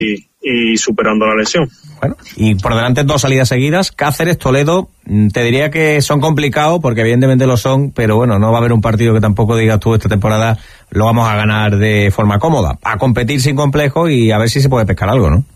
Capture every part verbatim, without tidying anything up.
y, y superando la lesión. Bueno, y por delante dos salidas seguidas, Cáceres, Toledo, te diría que son complicados, porque evidentemente lo son, pero bueno, no va a haber un partido que tampoco digas tú esta temporada lo vamos a ganar de forma cómoda, a competir sin complejo y a ver si se puede pescar algo, ¿no?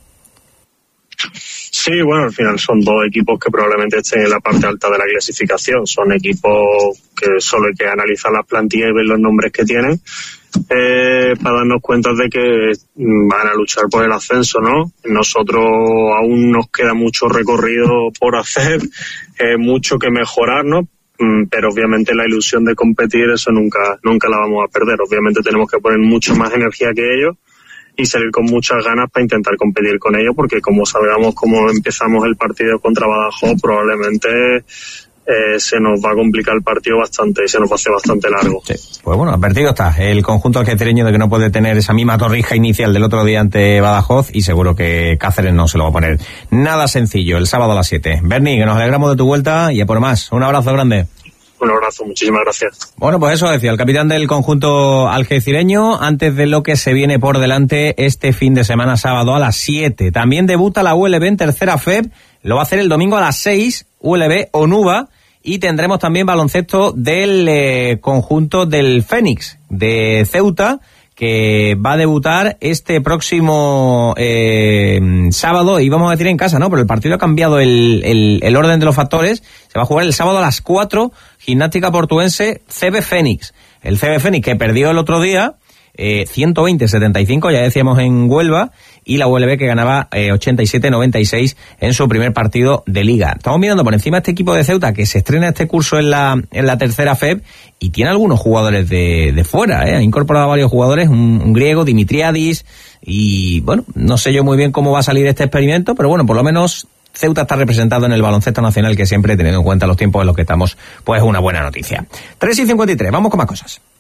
Sí, bueno, al final son dos equipos que probablemente estén en la parte alta de la clasificación, son equipos que solo hay que analizar las plantillas y ver los nombres que tienen, Eh, para darnos cuenta de que van a luchar por el ascenso, ¿no? Nosotros aún nos queda mucho recorrido por hacer, eh, mucho que mejorar, ¿no? Pero obviamente la ilusión de competir, eso nunca, nunca la vamos a perder. Obviamente tenemos que poner mucho más energía que ellos y salir con muchas ganas para intentar competir con ellos, porque como sabemos cómo empezamos el partido contra Badajoz, probablemente Eh, se nos va a complicar el partido bastante y se nos va a hacer bastante largo. Sí. Pues bueno, advertido está el conjunto algecireño de que no puede tener esa misma torrija inicial del otro día ante Badajoz, y seguro que Cáceres no se lo va a poner nada sencillo el sábado a las siete. Berni, que nos alegramos de tu vuelta y a por más. Un abrazo grande. Un abrazo, muchísimas gracias. Bueno, pues eso decía el capitán del conjunto algecireño antes de lo que se viene por delante este fin de semana sábado a las siete. También debuta la U L B en tercera F E B, lo va a hacer el domingo a las seis, U L B Onuba, y tendremos también baloncesto del eh, conjunto del Fénix de Ceuta, que va a debutar este próximo eh, sábado, y vamos a decir en casa, ¿no? Pero el partido ha cambiado el, el, el orden de los factores. Se va a jugar el sábado a las cuatro, Gimnástica Portuense, C B Fénix. El C B Fénix que perdió el otro día, eh, ciento veinte a setenta y cinco, ya decíamos, en Huelva, y la U L B que ganaba eh, ochenta y siete a noventa y seis en su primer partido de liga. Estamos mirando por encima este equipo de Ceuta que se estrena este curso en la en la tercera F E B y tiene algunos jugadores de, de fuera, ¿eh? Ha incorporado a varios jugadores, un, un griego, Dimitriadis, y bueno, no sé yo muy bien cómo va a salir este experimento, pero bueno, por lo menos Ceuta está representado en el baloncesto nacional, que siempre, teniendo en cuenta los tiempos en los que estamos, pues es una buena noticia. tres y cincuenta y tres, vamos con más cosas.